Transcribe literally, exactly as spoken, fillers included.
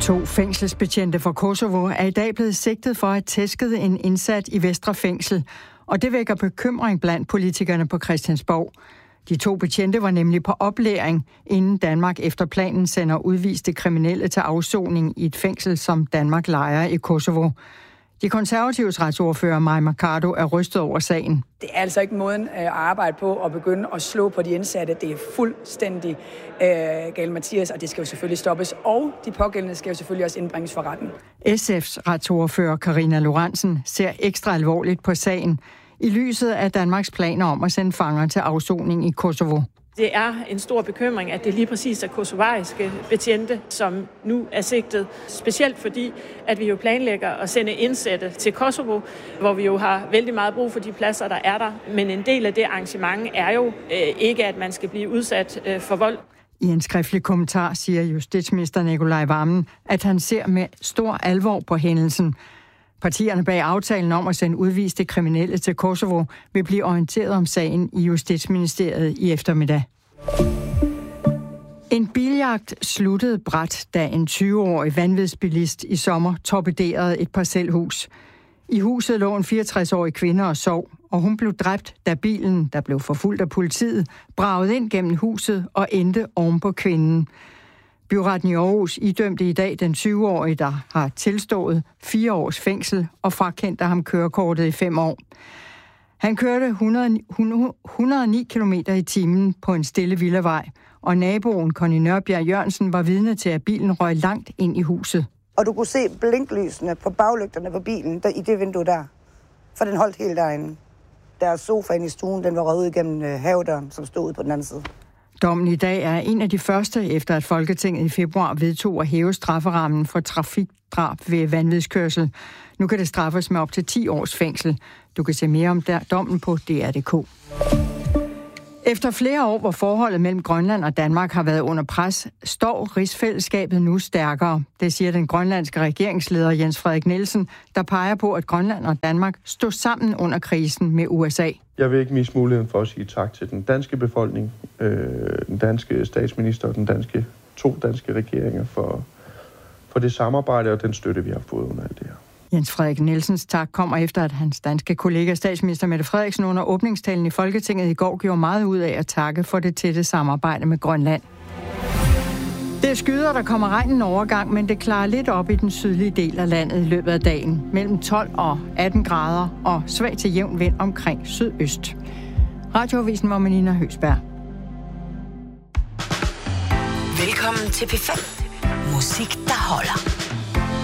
To fængselsbetjente fra Kosovo er i dag blevet sigtet for at have tæsket en indsat i Vestre Fængsel, og det vækker bekymring blandt politikerne på Christiansborg. De to betjente var nemlig på oplæring, inden Danmark efter planen sender udviste kriminelle til afsoning i et fængsel, som Danmark lejer i Kosovo. De konservatives retsordfører Mai Mercado er rystet over sagen. Det er altså ikke måden at arbejde på at begynde at slå på de indsatte. Det er fuldstændig øh, galt, Mathias, og det skal jo selvfølgelig stoppes. Og de pågældende skal jo selvfølgelig også indbringes for retten. S F's retsordfører Karina Lorentzen ser ekstra alvorligt på sagen i lyset af Danmarks planer om at sende fanger til afsoning i Kosovo. Det er en stor bekymring, at det lige præcis er kosovariske betjente, som nu er sigtet. Specielt fordi, at vi jo planlægger at sende indsatte til Kosovo, hvor vi jo har vældig meget brug for de pladser, der er der. Men en del af det arrangement er jo øh, ikke, at man skal blive udsat øh, for vold. I en skriftlig kommentar siger justitsminister Nicolai Wammen, at han ser med stor alvor på hændelsen. Partierne bag aftalen om at sende udviste kriminelle til Kosovo vil blive orienteret om sagen i Justitsministeriet i eftermiddag. En biljagt sluttede brat, da en tyve-årig vanvidsbilist i sommer torpederede et parcelhus. I huset lå en fireogtres-årig kvinde og sov, og hun blev dræbt, da bilen, der blev forfulgt af politiet, bragede ind gennem huset og endte oven på kvinden. Byretten i Aarhus idømte i dag den tyve-årige, der har tilstået fire års fængsel og frakendte ham kørekortet i fem år. Han kørte hundrede, hundrede og ni kilometer i timen på en stille villavej, og naboen Conny Nørbjerg Jørgensen var vidne til, at bilen røg langt ind i huset. Og du kunne se blinklysene på baglygterne på bilen der, i det vindue der, for den holdt helt derinde. Deres sofaen i stuen, den var røget ud gennem havedøren, som stod ude på den anden side. Dommen i dag er en af de første, efter at Folketinget i februar vedtog at hæve strafferammen for trafikdrab ved vanvidskørsel. Nu kan det straffes med op til ti års fængsel. Du kan se mere om der, dommen på D R punktum d k. Efter flere år, hvor forholdet mellem Grønland og Danmark har været under pres, står rigsfællesskabet nu stærkere. Det siger den grønlandske regeringsleder Jens Frederik Nielsen, der peger på, at Grønland og Danmark stod sammen under krisen med U S A. Jeg vil ikke miste muligheden for at sige tak til den danske befolkning, øh, den danske statsminister og den danske, to danske regeringer for, for det samarbejde og den støtte, vi har fået under alt det her. Jens Frederik Nielsens tak kommer efter, at hans danske kollega statsminister Mette Frederiksen under åbningstalen i Folketinget i går gjorde meget ud af at takke for det tætte samarbejde med Grønland. Det er skyder, der kommer regnen overgang, men det klarer lidt op i den sydlige del af landet i løbet af dagen. Mellem tolv og atten grader og svag til jævn vind omkring sydøst. Radioavisen var med Nina Høsberg. Velkommen til P fem. Musik, der holder.